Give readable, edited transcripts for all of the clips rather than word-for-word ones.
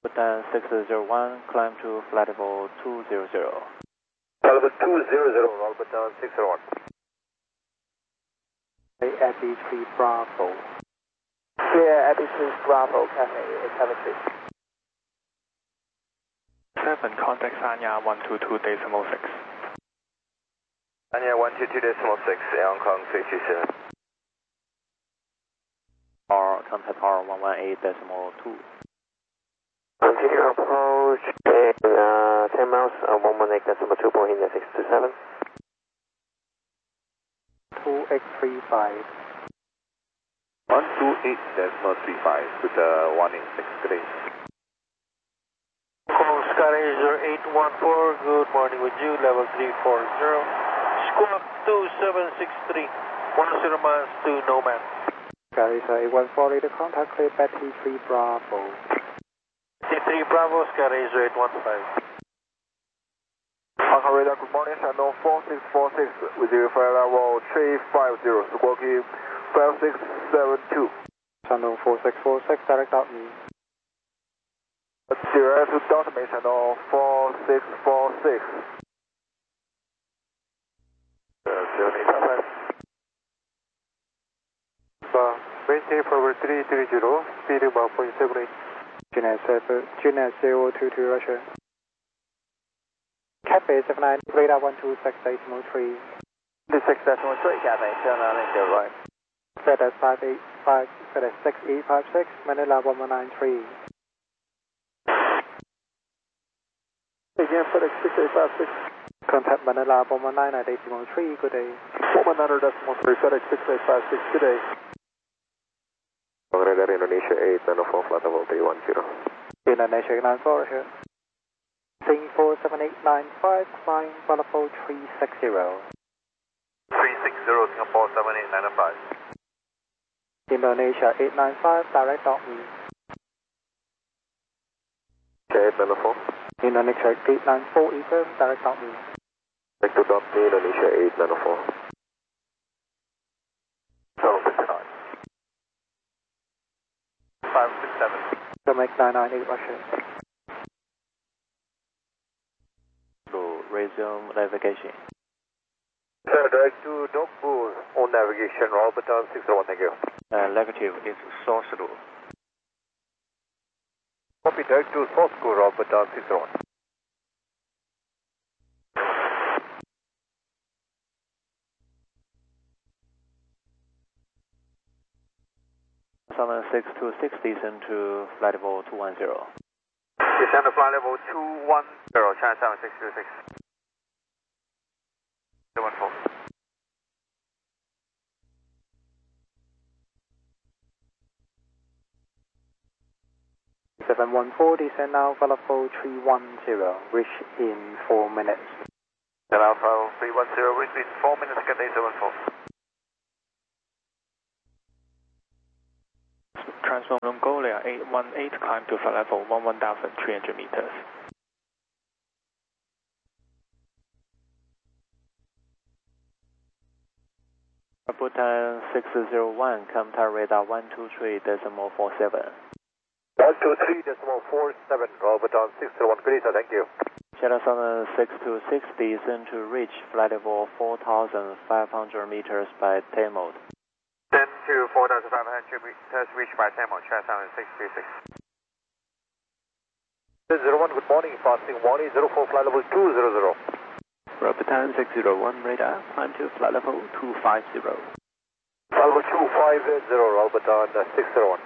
Bhutan 601, climb to flight level 200. Flight level 200, roll Bhutan 601. Abby 3 Bravo. Clear Abby 3 Bravo, Cathay 873. 7, contact Sanya 122.6. Sanya 122.6, Hong Kong 627. Contact power 118.2. Continue approach in 10 miles, 118.2, Boeing 627. 2835. 128.35 with the warning 6 today. Skyranger 814, good morning with you, level 340. Squawk 2763, 10 miles to Nomad. Skyranger 814, the contact clear Betty 3 Bravo. T3 Bravo, Skyranger 815. Hong Kong radar, good morning, Shandong 4646 with you, flight level 350, Squawky 5672. Shandong 4646, direct out me. Direct to Delta Main, Shandong 4646. 0855. Maintain forward 330, speed about 0.78. Junet 022, Russia. Cathay 79, radar 126.3. 26.3, Cathay 7980, right. FedEx 585, FedEx 6856, Manila 1193. Again, FedEx 6856. Contact Manila 119.3, good day. 100.3, FedEx 6856, good day. Radar Indonesia 894, flight level 310. Indonesia 894, here. Singapore 7895, climb flight level 360. 360, Singapore 7895. Indonesia 895, direct out me. 894. Indonesia 894, Eagle, direct out me. Back to Dot Indonesia 894. So, 59. 567. Dominic 998, Russia. To resume navigation. Sir, direct to Dokpur on navigation, roll Bhutan 601, thank you. Negative is Sourcelu. Copy, direct to Sourcelu, roll Bhutan 601. Summon 626, descend to flight level 210. Descend to flight level 210, China 7626. 714. 714, descend now, flight level 310, reach in 4 minutes. Then Alpha 310, reach in 4 minutes, Cathay 74. Transform Mongolia 818, climb to flight level 11,300 meters. Bhutan 601, contact radar 123.47. 123.47, roll Bhutan 601, good day, thank you. Shadow Summon 626, descend to reach flight level 4,500 meters by tail mode. 10 to 4,500 meters, reach by tail mode, China 7626. 01, good morning, passing 1804, flight level 200. Bhutan 601, radar, climb to flight level 250. Flight level 250, roll Bhutan 601.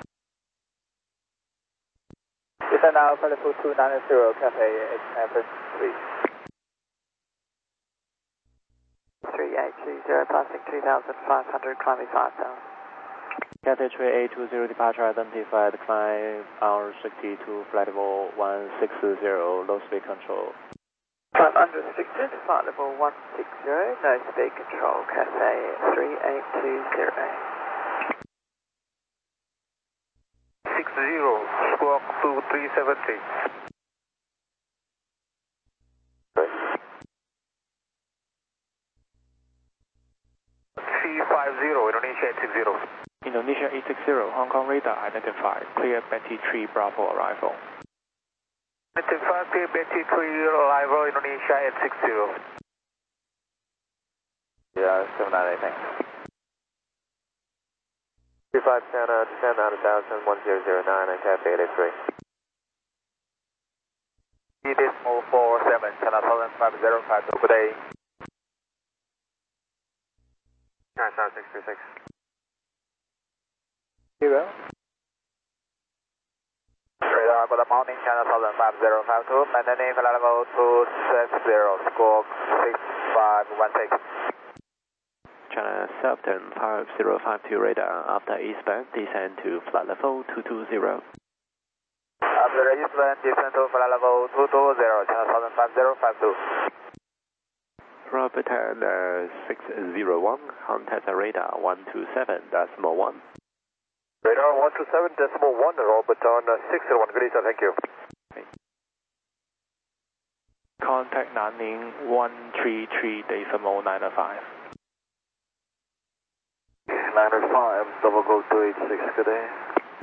Descend now, flight level 290, Cathay 893. 3820, passing 2,500, climbing 5,000. Cathay 3820, departure identified, climb unrestricted to flight level 160, low speed control. Climb unrestricted, flight level 160, no speed control, Cathay 3820. 60, squawk 2370. 350, Indonesia 860. Indonesia 860, Hong Kong radar identified, clear Betty 3 Bravo arrival. 25 BT3 arrival Indonesia 860. Yeah, 798, thanks. 2510, descend out of 1009 and Cathay 83. Decimal 47, China 105052, good day. China 636. 0. Radar, good morning, China 105052, maintaining flight level 260, squawk 6516. China Southern 5052 radar, after eastbound, descend to flight level 220. After eastbound, descend to flight level 220, China 105052. Robert 601, contact radar 127.1. Radar 127.1, Robert 601, good day, sir, thank you. Contact Nanning 133.905. 905, double go 286, good day.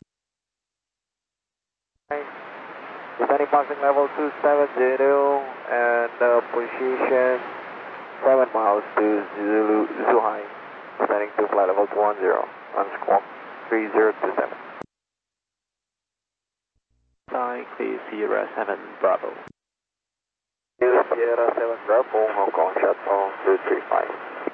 Descending passing level 270 and position 7 miles to Zulu Zhuhai. Descending to flight level 210 on squawk 3027. Sign clear Sierra 7 Bravo. Sierra 7 Bravo, Hong Kong Shuttle 235.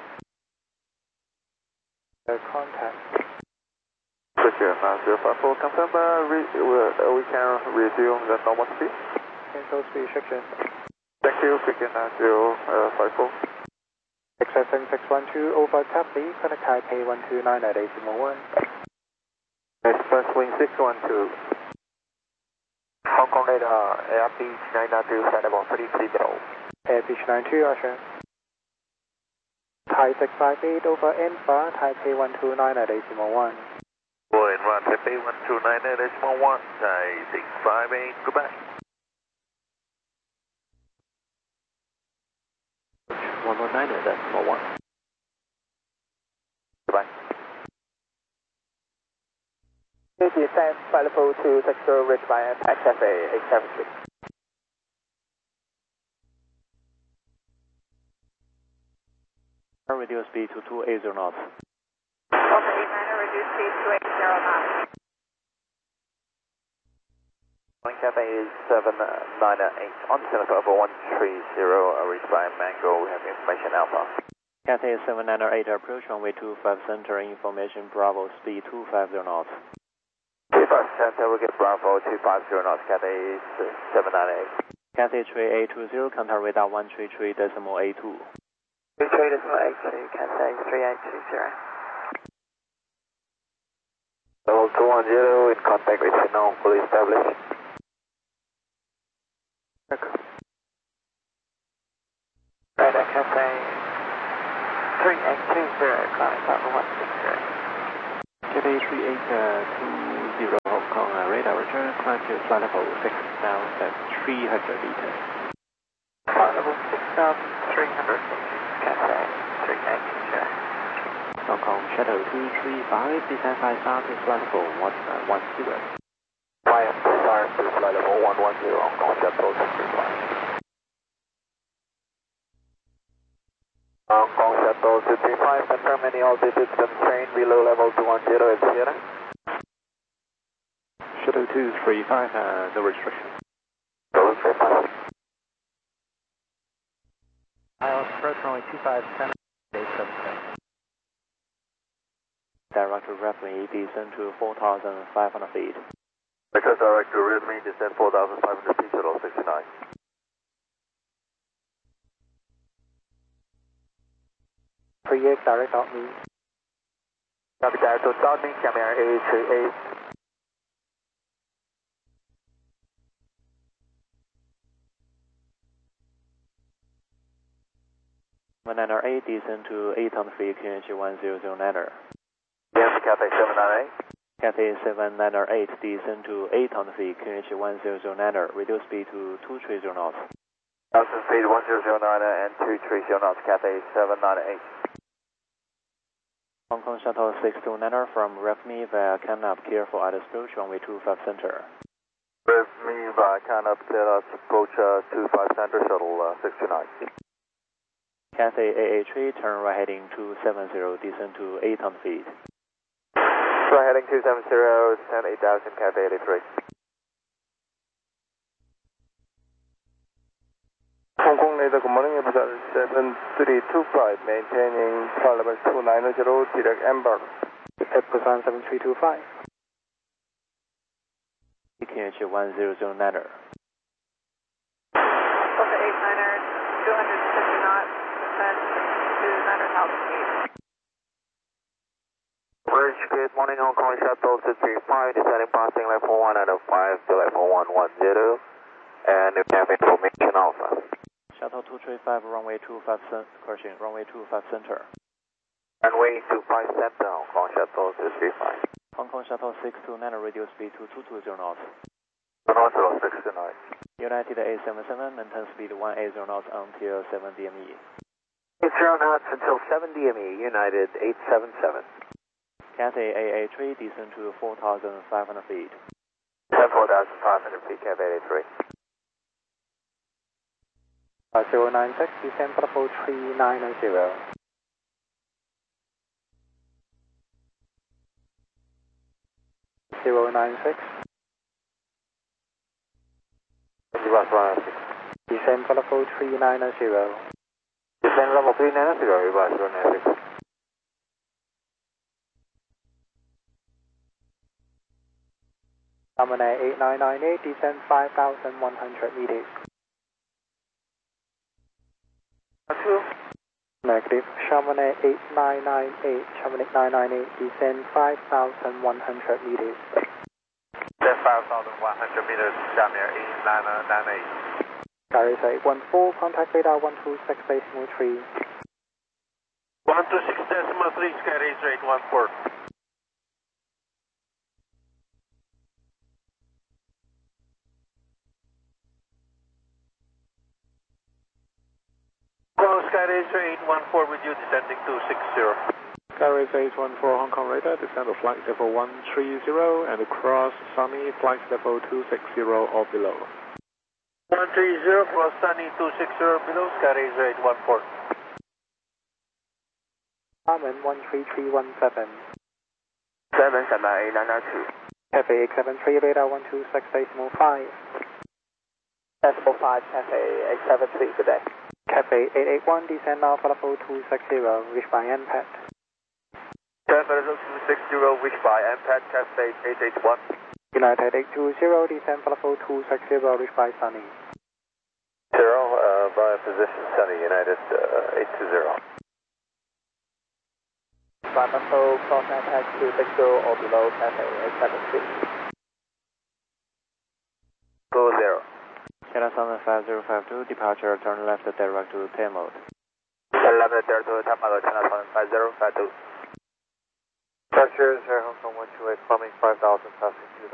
Contact. Sierra 9054, confirm we can resume the normal speed. Cancel speed restriction. Thank you, Pekin 9054. Accessing 612 over Taipei, connect Taipei 129 at decimal 1. Express wing 612. Hong Kong radar, Air Beach 992, flight level 330. Air Beach 92, Usher. Thai 658 over N-bar, Taipei 129 at decimal 1. Boy, and run Taipei 129 at decimal 1, Thai 658, goodbye. 119 at decimal 1. Goodbye. Descend flight level 260, reach by at Cathay 873. Reduce speed to 280 knots. Over 89, reduce speed to 80 knots. Cathay is 798, on descent over 130, reach by Mango, we have information Alpha. Cathay 798, approach runway 25 center, information Bravo, speed 250 knots. 25 center, we get Bravo 250 knots, Cathay is 798. Cathay 3820, contact radar 133.82. 33.82, Cathay 3820. Level 210 in contact with Chennai, fully established. Radar Cathay 3820, climbing level 160. Cathay 3820, Hong Kong, radar return, climb to flight level 6,300 meters. Flight level 6,300 meters, Cathay 3820. Hong Kong Shuttle 235, descend 5 star to flight level 110. 5 stars to flight level 110, Hong Kong Shuttle 235. Hong Kong Shuttle 235, confirm any altitude constraint below level 210 at Sierra. Shuttle 235, no restriction. No restriction. IELTS approach runway 2510, 876. Director Redmi, descend to 4,500 feet. Because Director Redmi, descend 4,500 feet, Shuttle 69. Pre-8 direct out me. Copy that, to Southern Camera 838. Niner 8, descend to 800 feet, QNH 100 Niner. Yes, Cathay 798. Cathay 798, descend to 800 feet, QNH 100 Niner. Reduce speed to 230 knots. 1000 feet, 100 and 230 knots, Cathay 798. Hong Kong Shuttle 629 from Redmi via Canap, careful at approach runway 25 center. With me by Canada, approach 25 Center, shuttle 629. Cathay AA3, turn right heading 270, descend to 800 feet. Right heading 270, descend 8,000, Cathay 83. Hong Kong radar, good morning, Air 7325, maintaining flight level 290, direct embark. Air 7325. QNH 1009er. Delta 89er, 250 knots, descend to 9,000 feet. Bridge, good morning, Hong Kong Shuttle 235, descending passing level 195 to level 110, and new nav information Alpha. Shuttle 235, runway 25, correction, runway 25 center. Runway 25 center, Hong Kong Shuttle 235. Hong Kong Shuttle 629, reduce speed to 220 knots. North 69. United A77, maintain speed 180 knots until 7 DME. 80 knots until 7 DME, United 877. Cathay AA3, descend to 4,500 feet. 4,500 feet, Cathay 83. 096, descend for level 390. Descend for level 390. Descend level 390, reverse 096. Chamonix 8998, descend 5,100 meters. Negative. Chamonix 8998, Chamonix 998, descend 5,100 meters. Descend 5,100 meters, Chamonix 8998. Carrier 814, contact radar 126.3. 126.3, Sky 814. Sky 814 with you, descending 260. Carrier 814 Hong Kong radar, descend to flight level 130 and cross Sunny, flight level 260 or below. 130, cross Sunny 260 below, Sky 814. Harmon 13317. 7, Chamonix 8992. Cathay 873, radar 126.5. Decimal 5, Cathay 873, good day. Cathay 881, descend now for level 260, reach by NPAT. Cathay 260, reach by NPAT, Cathay 881. United 820, descend for level 260, reach by Sunny. 0, by position Sunny, United 820. Flight level cross NPAT 260 or below, Cathay 873. Go 0. China Southern 5052, departure, turn left direct to tail mode. Turn left direct to tail mode, China Southern 5052. Departure 0 Hong Kong 128, climbing 5,000, passing 2,000.